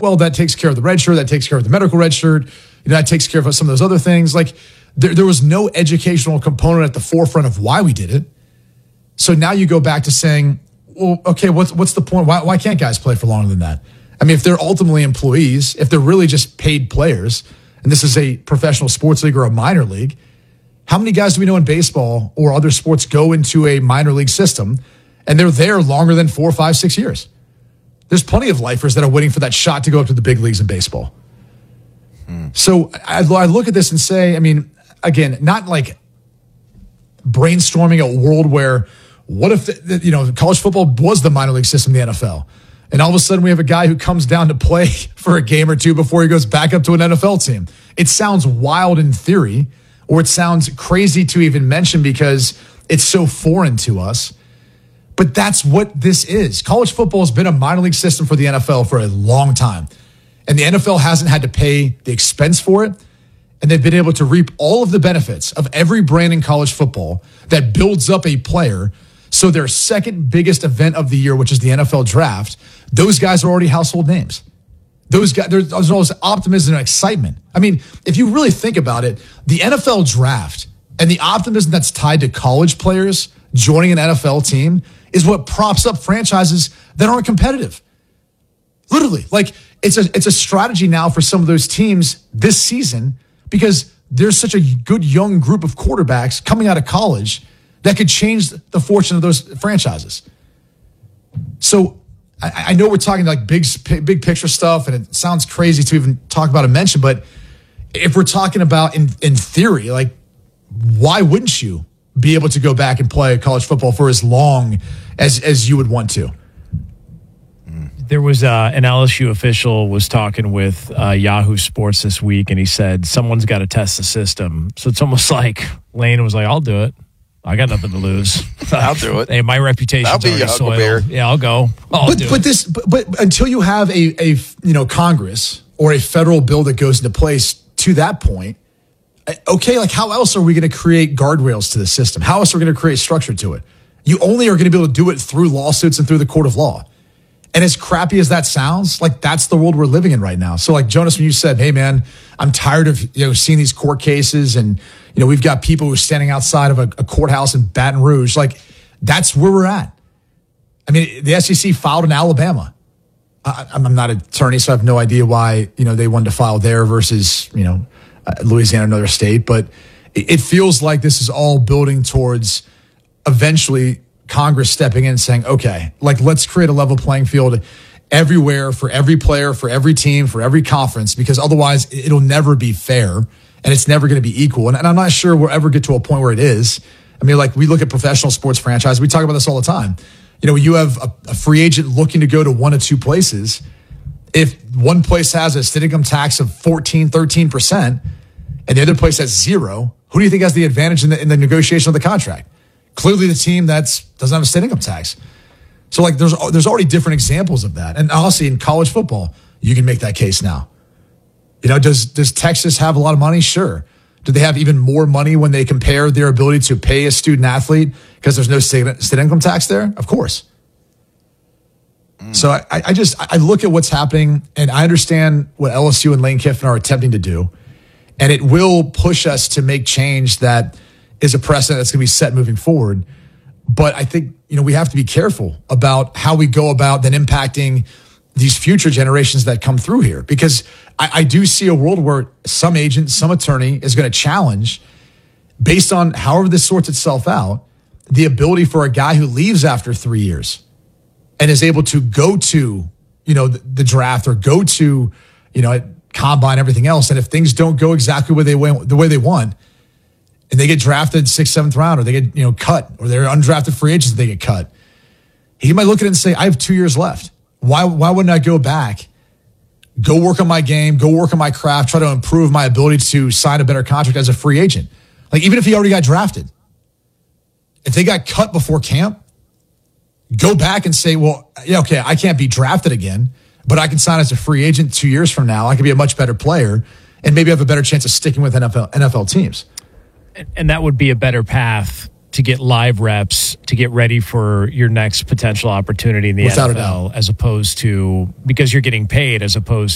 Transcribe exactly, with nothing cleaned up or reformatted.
well, that takes care of the red shirt, that takes care of the medical red shirt, you know, that takes care of some of those other things. Like there, there was no educational component at the forefront of why we did it. So now you go back to saying, well, okay, what's what's the point? Why why can't guys play for longer than that? I mean, if they're ultimately employees, if they're really just paid players, and this is a professional sports league or a minor league, how many guys do we know in baseball or other sports go into a minor league system and they're there longer than four, five, six years? There's plenty of lifers that are waiting for that shot to go up to the big leagues in baseball. Hmm. So I, I look at this and say, I mean, again, not like brainstorming a world where what if, the, you know, college football was the minor league system in the N F L? And all of a sudden we have a guy who comes down to play for a game or two before he goes back up to an N F L team. It sounds wild in theory, or it sounds crazy to even mention because it's so foreign to us. But that's what this is. College football has been a minor league system for the N F L for a long time. And the N F L hasn't had to pay the expense for it. And they've been able to reap all of the benefits of every brand in college football that builds up a player. So their second biggest event of the year, which is the N F L draft, those guys are already household names. Those guys, there's, there's all this optimism and excitement. I mean, if you really think about it, the N F L draft and the optimism that's tied to college players joining an N F L team is what props up franchises that aren't competitive. Literally, like it's a it's a strategy now for some of those teams this season because there's such a good young group of quarterbacks coming out of college that could change the fortune of those franchises. So I, I know we're talking like big big picture stuff, and it sounds crazy to even talk about and mention, but if we're talking about in, in theory, like why wouldn't you be able to go back and play college football for as long as, as you would want to? There was uh, an L S U official was talking with uh, Yahoo Sports this week, and he said someone's got to test the system. So it's almost like Lane was like, "I'll do it. I got nothing to lose. I'll do it. Hey, my reputation's I'll be already Huckleberry. soiled. Yeah, I'll go. I'll but do but it. this but, but until you have a a you know Congress or a federal bill that goes into place to that point, okay, like how else are we going to create guardrails to the system? How else are we going to create structure to it? You only are going to be able to do it through lawsuits and through the court of law. And as crappy as that sounds, like that's the world we're living in right now. So like Jonas, when you said, hey man, I'm tired of you know seeing these court cases and you know we've got people who are standing outside of a, a courthouse in Baton Rouge, like that's where we're at. I mean, the S E C filed in Alabama. I, I'm not an attorney, so I have no idea why you know they wanted to file there versus you know uh, Louisiana, another state. But it, it feels like this is all building towards eventually Congress stepping in and saying, okay, like let's create a level playing field everywhere for every player, for every team, for every conference, because otherwise it'll never be fair and it's never going to be equal. And, and I'm not sure we'll ever get to a point where it is. I mean, like we look at professional sports franchise, we talk about this all the time. You know, you have a, a free agent looking to go to one of two places. If one place has a state income tax of fourteen, thirteen percent and the other place has zero, who do you think has the advantage in the, in the negotiation of the contract? Clearly the team that doesn't have a state income tax. So like there's there's already different examples of that. And honestly, in college football, you can make that case now. You know, does does Texas have a lot of money? Sure. Do they have even more money when they compare their ability to pay a student athlete because there's no state, state income tax there? Of course. Mm. So I, I just I look at what's happening and I understand what L S U and Lane Kiffin are attempting to do. And it will push us to make change that is a precedent that's going to be set moving forward. But I think, you know, we have to be careful about how we go about then impacting these future generations that come through here. Because I, I do see a world where some agent, some attorney is going to challenge, based on however this sorts itself out, the ability for a guy who leaves after three years and is able to go to, you know, the, the draft or go to, you know, combine, everything else. And if things don't go exactly where they went, the way they want, and they get drafted sixth, seventh round, or they get, you know, cut, or they're undrafted free agents, they get cut. He might look at it and say, I have two years left. Why, why wouldn't I go back, go work on my game, go work on my craft, try to improve my ability to sign a better contract as a free agent? Like, even if he already got drafted, if they got cut before camp, go back and say, well, yeah, okay, I can't be drafted again, but I can sign as a free agent two years from now. I can be a much better player and maybe have a better chance of sticking with N F L, N F L teams. And that would be a better path to get live reps, to get ready for your next potential opportunity in the Without N F L, a doubt. as opposed to, because you're getting paid, as opposed